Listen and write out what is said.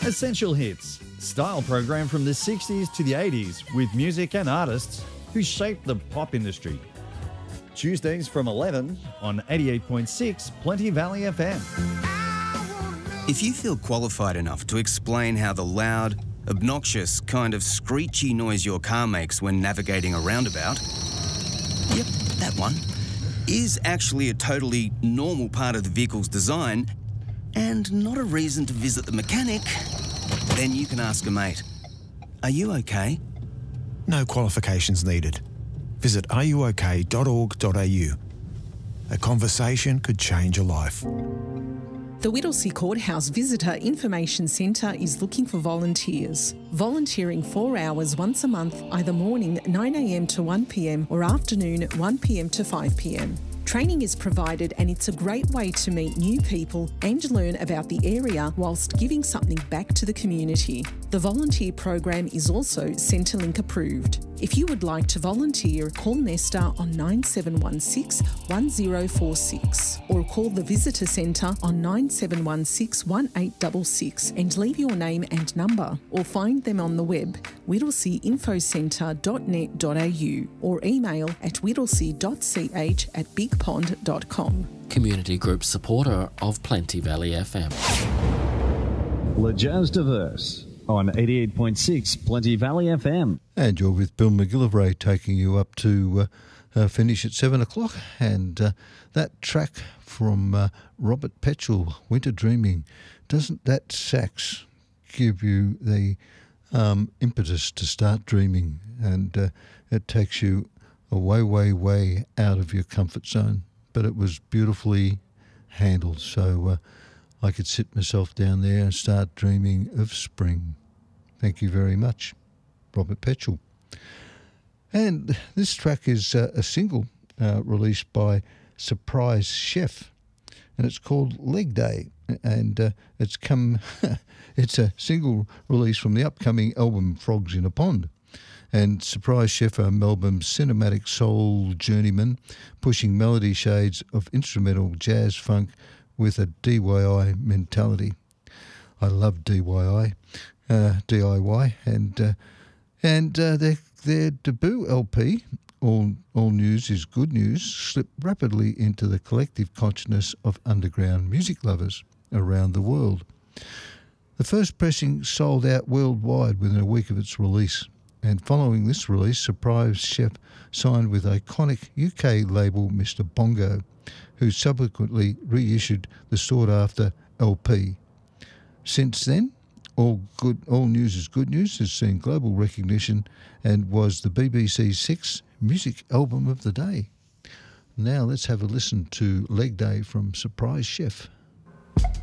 Essential Hits, style program from the 60s to the 80s with music and artists who shaped the pop industry. Tuesdays from 11 on 88.6 Plenty Valley FM. If you feel qualified enough to explain how the loud, obnoxious, kind of screechy noise your car makes when navigating a roundabout, yep, that one, is actually a totally normal part of the vehicle's design and not a reason to visit the mechanic, then you can ask a mate. Are you okay? No qualifications needed. Visit areyouok.org.au. A conversation could change a life. The Whittlesea Courthouse Visitor Information Centre is looking for volunteers. Volunteering 4 hours once a month, either morning 9am to 1pm or afternoon 1pm to 5pm. Training is provided and it's a great way to meet new people and learn about the area whilst giving something back to the community. The volunteer program is also Centrelink approved. If you would like to volunteer, call Nesta on 9716 1046 or call the Visitor Centre on 9716 1866 and leave your name and number, or find them on the web whittleseainfocentre.net.au or email at whittlesea.ch@bigpond.com. Community group supporter of Plenty Valley FM. Le Jazz Diverse on 88.6 Plenty Valley FM. And you're with Bill McGillivray taking you up to finish at 7 o'clock. And that track from Robert Petchel, Winter Dreaming, doesn't that sax give you the impetus to start dreaming? And it takes you a way out of your comfort zone. But it was beautifully handled. So I could sit myself down there and start dreaming of spring. Thank you very much, Robert Petchel. And this track is a single released by Surprise Chef, and it's called Leg Day. And it's it's a single release from the upcoming album Frogs in a Pond. And Surprise Chef are Melbourne's cinematic soul journeyman, pushing melody shades of instrumental jazz funk with a DIY mentality. I love DIY, and their debut LP, All News is Good News, slipped rapidly into the collective consciousness of underground music lovers around the world. The first pressing sold out worldwide within a week of its release. And following this release, Surprise Chef signed with iconic UK label Mr. Bongo, who subsequently reissued the sought-after LP. Since then, All News is Good News has seen global recognition and was the BBC's 6th music album of the day. Now let's have a listen to Leg Day from Surprise Chef.